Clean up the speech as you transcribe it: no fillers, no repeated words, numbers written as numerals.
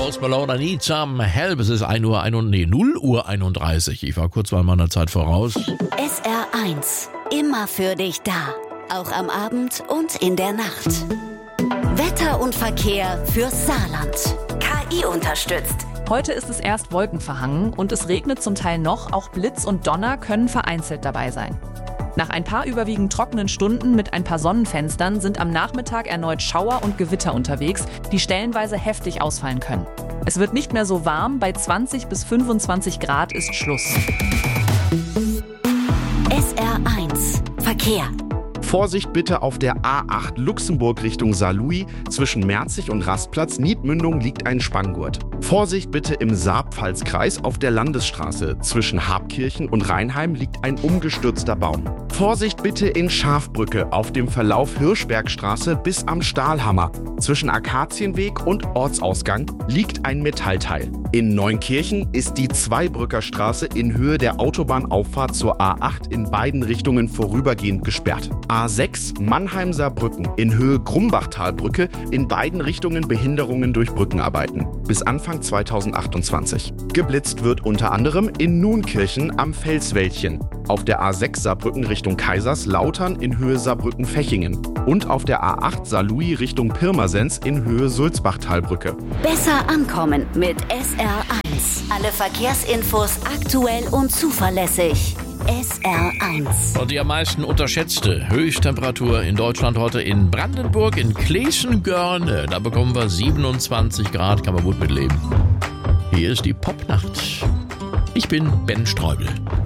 Post Malone, I Need Some Help. Es ist 0 Uhr 31. Ich war kurz mal meiner Zeit voraus. SR1, immer für dich da. Auch am Abend und in der Nacht. Wetter und Verkehr fürs Saarland. KI unterstützt. Heute ist es erst wolkenverhangen und es regnet zum Teil noch. Auch Blitz und Donner können vereinzelt dabei sein. Nach ein paar überwiegend trockenen Stunden mit ein paar Sonnenfenstern sind am Nachmittag erneut Schauer und Gewitter unterwegs, die stellenweise heftig ausfallen können. Es wird nicht mehr so warm, bei 20 bis 25 Grad ist Schluss. SR1 Verkehr. Vorsicht bitte auf der A8 Luxemburg Richtung Saarlouis. Zwischen Merzig und Rastplatz Niedmündung liegt ein Spanngurt. Vorsicht bitte im Saar-Pfalz-Kreis auf der Landesstraße. Zwischen Habkirchen und Rheinheim liegt ein umgestürzter Baum. Vorsicht bitte in Schafbrücke auf dem Verlauf Hirschbergstraße bis am Stahlhammer. Zwischen Akazienweg und Ortsausgang liegt ein Metallteil. In Neunkirchen ist die Zweibrücker Straße in Höhe der Autobahnauffahrt zur A8 in beiden Richtungen vorübergehend gesperrt. A6 Mannheim-Saarbrücken in Höhe Grumbachtalbrücke in beiden Richtungen Behinderungen durch Brückenarbeiten. Bis Anfang 2028. Geblitzt wird unter anderem in Nunkirchen am Felswäldchen, auf der A6 Saarbrücken Richtung Kaiserslautern in Höhe Saarbrücken-Fechingen und auf der A8 Saarlouis Richtung Pirmasens in Höhe Sulzbachtalbrücke. Besser ankommen mit SR1. Alle Verkehrsinfos aktuell und zuverlässig. SR1. Und die am meisten unterschätzte Höchsttemperatur in Deutschland heute in Brandenburg, in Kleeschen-Görne. Da bekommen wir 27 Grad, kann man gut mitleben. Hier ist die Popnacht. Ich bin Ben Streubel.